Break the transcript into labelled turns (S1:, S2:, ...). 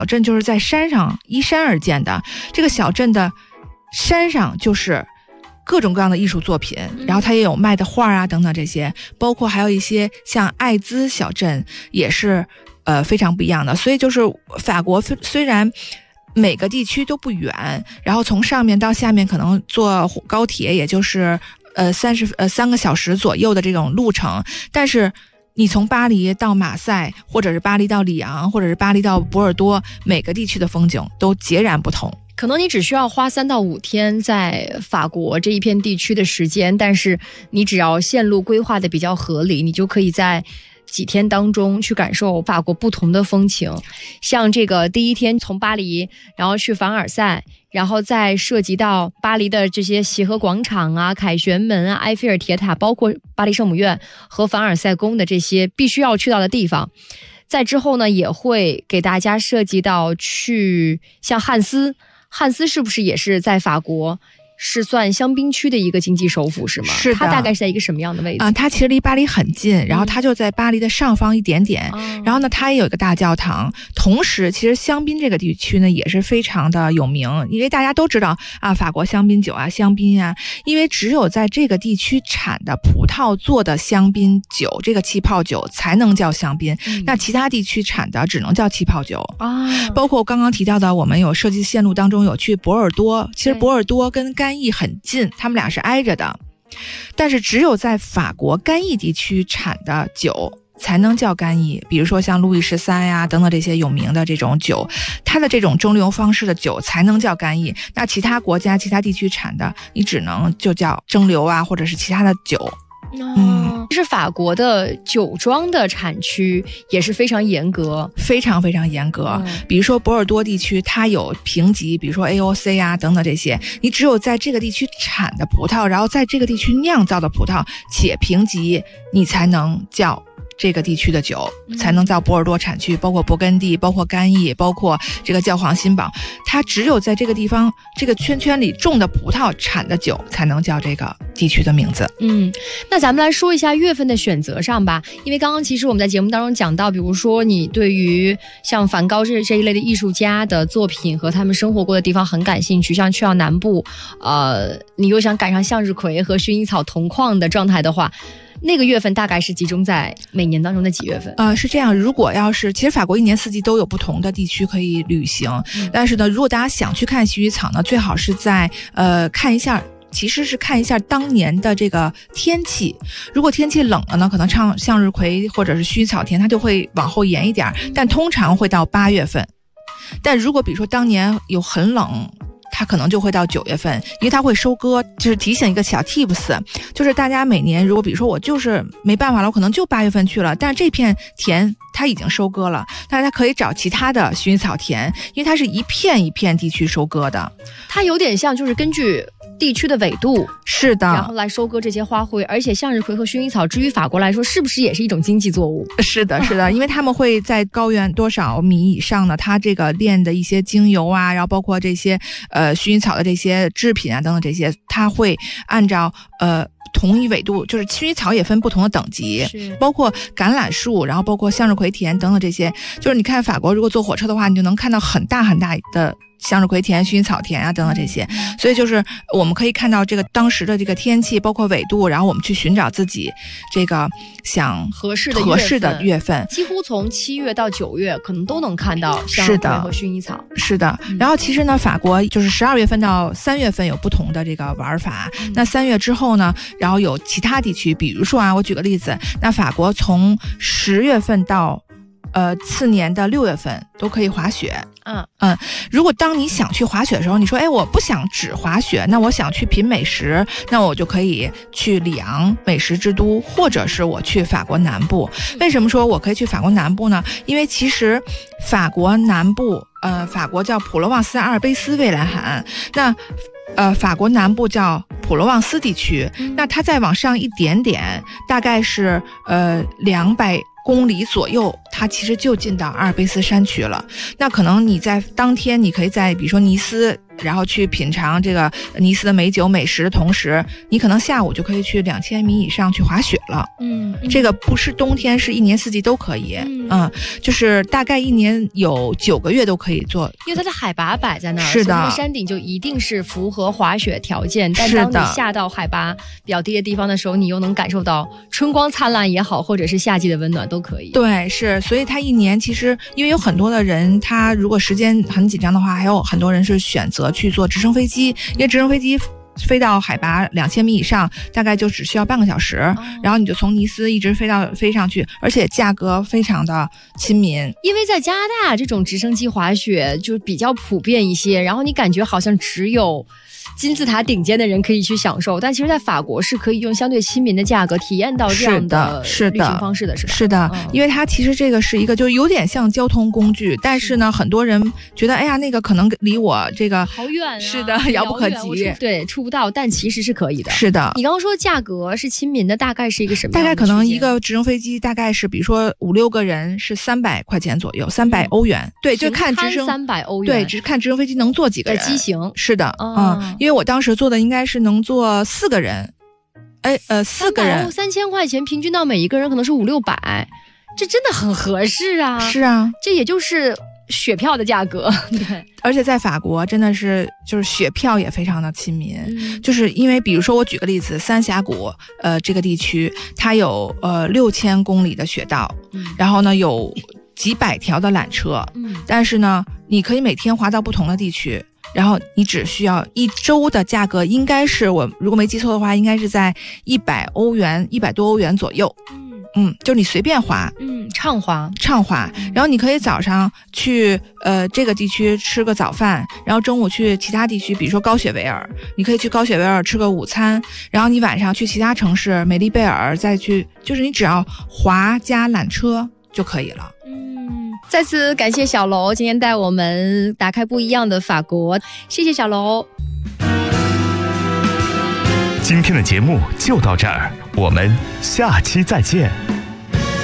S1: 小镇就是在山上依山而建的，这个小镇的山上就是各种各样的艺术作品，然后它也有卖的画啊等等这些，包括还有一些像艾兹小镇也是非常不一样的。所以就是法国虽然每个地区都不远，然后从上面到下面可能坐高铁也就是3个小时左右的这种路程，但是你从巴黎到马赛，或者是巴黎到里昂，或者是巴黎到波尔多，每个地区的风景都截然不同。
S2: 可能你只需要花3到5天在法国这一片地区的时间，但是你只要线路规划的比较合理，你就可以在几天当中去感受法国不同的风情。像这个第一天从巴黎然后去凡尔赛，然后再涉及到巴黎的这些协和广场啊、凯旋门啊、埃菲尔铁塔，包括巴黎圣母院和凡尔赛宫的这些必须要去到的地方。在之后呢，也会给大家涉及到去像汉斯是不是也是在法国是算香槟区的一个经济首府是吗？
S1: 是的。
S2: 它大概是在一个什么样的位置？
S1: 它其实离巴黎很近，然后它就在巴黎的上方一点点，然后呢它也有一个大教堂。同时其实香槟这个地区呢也是非常的有名，因为大家都知道啊，法国香槟酒啊，香槟啊，因为只有在这个地区产的葡萄做的香槟酒，这个气泡酒才能叫香槟，那其他地区产的只能叫气泡酒啊。包括刚刚提到的，我们有设计线路当中有去波尔多，其实波尔多跟干邑很近，他们俩是挨着的，但是只有在法国干邑地区产的酒才能叫干邑。比如说像路易13呀等等这些有名的这种酒，它的这种蒸馏方式的酒才能叫干邑，那其他国家其他地区产的你只能就叫蒸馏啊，或者是其他的酒。
S2: 其实法国的酒庄的产区也是非常严格，
S1: 非常非常严格。比如说波尔多地区它有评级，比如说 AOC 啊等等这些，你只有在这个地区产的葡萄，然后在这个地区酿造的葡萄且评级，你才能叫这个地区的酒，才能叫波尔多产区，包括勃艮第，包括干邑，包括这个教皇新堡，它只有在这个地方这个圈里种的葡萄产的酒才能叫这个地区的名字。
S2: 那咱们来说一下月份的选择上吧，因为刚刚其实我们在节目当中讲到，比如说你对于像梵高这一类的艺术家的作品和他们生活过的地方很感兴趣，像去到南部你又想赶上向日葵和薰衣草同框的状态的话，那个月份大概是集中在每年当中的几月份？
S1: 是这样，如果要是其实法国一年四季都有不同的地区可以旅行，但是呢，如果大家想去看薰衣草呢，最好是在看一下。其实是看一下当年的这个天气，如果天气冷了呢，可能向日葵或者是薰衣草田它就会往后延一点，但通常会到8月份。但如果比如说当年有很冷，它可能就会到9月份，因为它会收割。就是提醒一个小 tips， 就是大家每年如果比如说我就是没办法了，我可能就8月份去了，但是这片田它已经收割了，大家可以找其他的薰衣草田，因为它是一片一片地区收割的，
S2: 它有点像就是根据地区的纬度，
S1: 是的，
S2: 然后来收割这些花卉。而且向日葵和薰衣草，至于法国来说，是不是也是一种经济作物？
S1: 是的，是的，因为他们会在高原多少米以上呢，它这个炼的一些精油啊，然后包括这些薰衣草的这些制品啊等等这些，它会按照同一纬度，就是薰衣草也分不同的等级，包括橄榄树，然后包括向日葵田等等这些。就是你看法国如果坐火车的话，你就能看到很大很大的向日葵田、薰衣草田啊等等这些。所以就是我们可以看到这个当时的这个天气，包括纬度，然后我们去寻找自己这个想合适的月份。
S2: 几乎从7月到9月可能都能看到向日葵和薰衣草。
S1: 是的。然后其实呢，法国就是12月份到3月份有不同的这个玩法。那3月之后呢，然后有其他地区，比如说我举个例子，那法国从10月份到次年的6月份都可以滑雪。如果当你想去滑雪的时候，你说我不想只滑雪，那我想去品美食，那我就可以去里昂美食之都，或者是我去法国南部。为什么说我可以去法国南部呢？因为其实法国南部法国叫普罗旺斯阿尔卑斯蔚蓝海岸，那法国南部叫普罗旺斯地区，那它再往上一点点，大概是200公里左右，它其实就进到阿尔卑斯山区了。那可能你在当天，你可以在比如说尼斯然后去品尝这个尼斯的美酒美食的同时，你可能下午就可以去2000米以上去滑雪了。这个不是冬天，是一年四季都可以。就是大概一年有9个月都可以做，
S2: 因为它的海拔摆在那儿，
S1: 是的，
S2: 所以山顶就一定是符合滑雪条件。但当你下到海拔比较低的地方的时候，你又能感受到春光灿烂也好，或者是夏季的温暖都可以。
S1: 对，是，所以它一年其实因为有很多的人，他如果时间很紧张的话，还有很多人是选择去坐直升飞机，因为直升飞机飞到海拔2000米以上，大概就只需要半个小时，然后你就从尼斯一直飞上去，而且价格非常的亲民。
S2: 因为在加拿大这种直升机滑雪就比较普遍一些，然后你感觉好像只有金字塔顶尖的人可以去享受，但其实在法国是可以用相对亲民的价格体验到这样的旅行方式的，是吧？是的，
S1: 因为它其实这个是一个就有点像交通工具，但是呢，很多人觉得哎呀，那个可能离我这个
S2: 好远啊，
S1: 是的，遥不可及，
S2: 对，触不到，但其实是可以的。
S1: 是的，
S2: 你刚刚说价格是亲民的，大概是一个什么样的？
S1: 大概可能一个直升飞机大概是，比如说5-6个人是300块钱左右，300欧元。对，就看直升
S2: 300欧元，
S1: 对，只是看直升飞机能坐几个人。
S2: 机型
S1: 是的，因为我当时坐的应该是能坐4个人，4个人
S2: 3000块钱，平均到每一个人可能是500-600，这真的很合适啊！
S1: 是啊，
S2: 这也就是雪票的价格。对，
S1: 而且在法国真的是就是雪票也非常的亲民，就是因为比如说我举个例子，三峡谷这个地区它有6000公里的雪道，然后呢有几百条的缆车，但是呢你可以每天滑到不同的地区。然后你只需要1周的价格，应该是我如果没记错的话，应该是在100欧元，100多欧元左右。就是你随便滑，
S2: 畅滑。
S1: 然后你可以早上去这个地区吃个早饭，然后中午去其他地区，比如说高雪维尔，你可以去高雪维尔吃个午餐，然后你晚上去其他城市美丽贝尔再去，就是你只要滑加缆车就可以了。
S2: 再次感谢小楼今天带我们打开不一样的法国，谢谢小楼。
S3: 今天的节目就到这儿，我们下期再见。